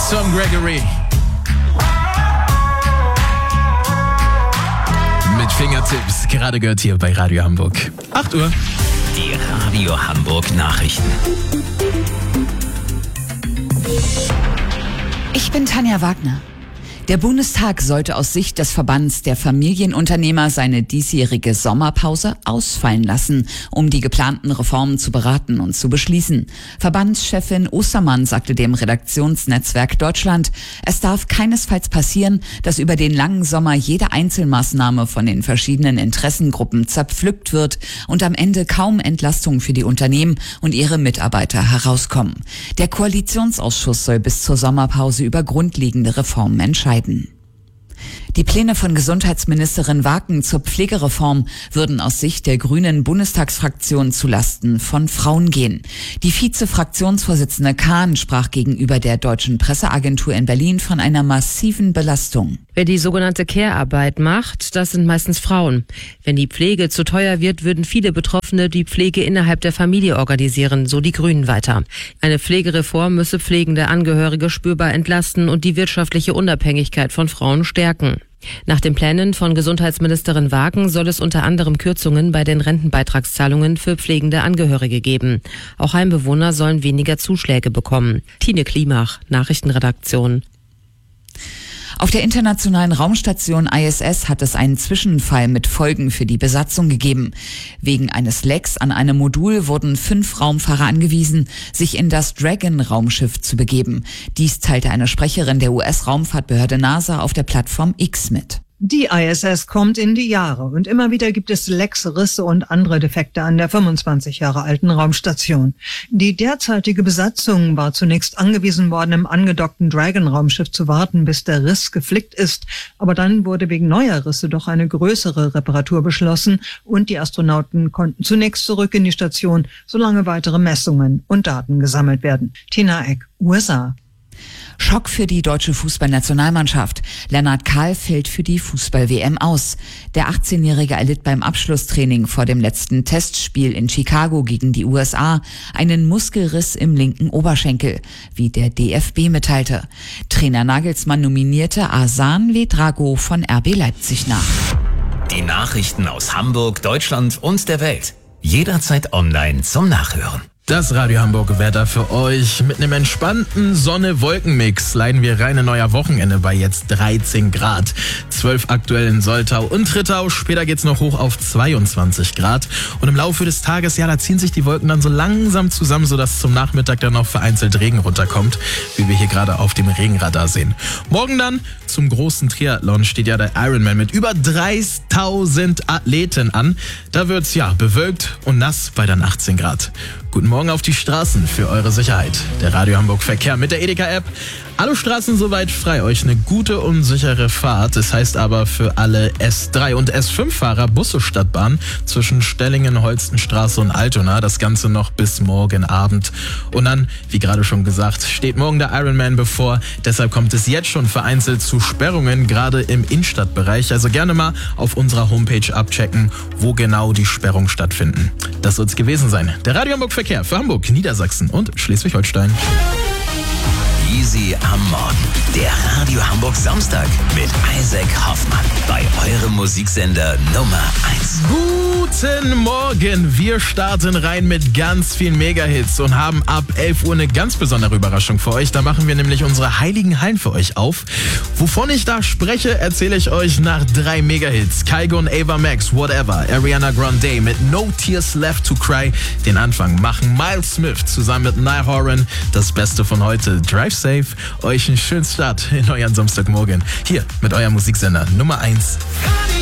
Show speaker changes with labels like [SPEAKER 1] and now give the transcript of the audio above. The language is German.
[SPEAKER 1] Tom Gregory. Mit Fingertips, gerade gehört hier bei Radio Hamburg. 8 Uhr.
[SPEAKER 2] Die Radio Hamburg Nachrichten.
[SPEAKER 3] Ich bin Tanja Wagner. Der Bundestag sollte aus Sicht des Verbands der Familienunternehmer seine diesjährige Sommerpause ausfallen lassen, um die geplanten Reformen zu beraten und zu beschließen. Verbandschefin Ostermann sagte dem Redaktionsnetzwerk Deutschland, es darf keinesfalls passieren, dass über den langen Sommer jede Einzelmaßnahme von den verschiedenen Interessengruppen zerpflückt wird und am Ende kaum Entlastung für die Unternehmen und ihre Mitarbeiter herauskommen. Der Koalitionsausschuss soll bis zur Sommerpause über grundlegende Reformen entscheiden. Die Pläne von Gesundheitsministerin Waken zur Pflegereform würden aus Sicht der grünen Bundestagsfraktion zulasten von Frauen gehen. Die Vize-Fraktionsvorsitzende Kahn sprach gegenüber der Deutschen Presseagentur in Berlin von einer massiven Belastung.
[SPEAKER 4] Wer die sogenannte Care-Arbeit macht, das sind meistens Frauen. Wenn die Pflege zu teuer wird, würden viele Betroffene die Pflege innerhalb der Familie organisieren, so die Grünen weiter. Eine Pflegereform müsse pflegende Angehörige spürbar entlasten und die wirtschaftliche Unabhängigkeit von Frauen stärken. Nach den Plänen von Gesundheitsministerin Waken soll es unter anderem Kürzungen bei den Rentenbeitragszahlungen für pflegende Angehörige geben. Auch Heimbewohner sollen weniger Zuschläge bekommen. Tine Klimach, Nachrichtenredaktion.
[SPEAKER 3] Auf der internationalen Raumstation ISS hat es einen Zwischenfall mit Folgen für die Besatzung gegeben. Wegen eines Lecks an einem Modul wurden 5 Raumfahrer angewiesen, sich in das Dragon-Raumschiff zu begeben. Dies teilte eine Sprecherin der US-Raumfahrtbehörde NASA auf der Plattform X mit.
[SPEAKER 5] Die ISS kommt in die Jahre und immer wieder gibt es Lecks, Risse und andere Defekte an der 25 Jahre alten Raumstation. Die derzeitige Besatzung war zunächst angewiesen worden, im angedockten Dragon-Raumschiff zu warten, bis der Riss geflickt ist. Aber dann wurde wegen neuer Risse doch eine größere Reparatur beschlossen und die Astronauten konnten zunächst zurück in die Station, solange weitere Messungen und Daten gesammelt werden. Tina Eck, USA.
[SPEAKER 3] Schock für die deutsche Fußballnationalmannschaft. Lennart Kahl fällt für die Fußball-WM aus. Der 18-Jährige erlitt beim Abschlusstraining vor dem letzten Testspiel in Chicago gegen die USA einen Muskelriss im linken Oberschenkel, wie der DFB mitteilte. Trainer Nagelsmann nominierte Asan Vedrago von RB Leipzig nach.
[SPEAKER 2] Die Nachrichten aus Hamburg, Deutschland und der Welt. Jederzeit online zum Nachhören.
[SPEAKER 1] Das Radio Hamburg Wetter für euch. Mit einem entspannten Sonne-Wolken-Mix leiten wir rein in euer Wochenende bei jetzt 13 Grad. 12 aktuell in Soltau und Trittau. Später geht's noch hoch auf 22 Grad. Und im Laufe des Tages, ja, da ziehen sich die Wolken dann so langsam zusammen, sodass zum Nachmittag dann noch vereinzelt Regen runterkommt, wie wir hier gerade auf dem Regenradar sehen. Morgen dann zum großen Triathlon steht ja der Ironman mit über 30.000 Athleten an. Da wird's ja bewölkt und nass bei dann 18 Grad. Guten Morgen auf die Straßen für eure Sicherheit. Der Radio Hamburg Verkehr mit der Edeka-App. Alle Straßen soweit frei. Euch eine gute und sichere Fahrt. Das heißt aber für alle S3 und S5-Fahrer Busse Stadtbahn zwischen Stellingen, Holstenstraße und Altona. Das Ganze noch bis morgen Abend. Und dann, wie gerade schon gesagt, steht morgen der Ironman bevor. Deshalb kommt es jetzt schon vereinzelt zu Sperrungen, gerade im Innenstadtbereich. Also gerne mal auf unserer Homepage abchecken, wo genau die Sperrungen stattfinden. Das soll es gewesen sein. Der Radio Hamburg Verkehr für Hamburg, Niedersachsen und Schleswig-Holstein.
[SPEAKER 2] Easy am Morgen. Der Radio Hamburg Samstag mit Isaac Hoffmann bei eurem Musiksender Nummer 1.
[SPEAKER 1] Guten Morgen. Wir starten rein mit ganz vielen Megahits und haben ab 11 Uhr eine ganz besondere Überraschung für euch. Da machen wir nämlich unsere heiligen Hallen für euch auf. Wovon ich da spreche, erzähle ich euch nach 3 Megahits. Kygo und Ava Max, Whatever. Ariana Grande mit No Tears Left to Cry. Den Anfang machen Miles Smith zusammen mit Niall Horan. Das Beste von heute. Drive safe. Euch einen schönen Start in euren Samstagmorgen. Hier mit eurem Musiksender Nummer 1.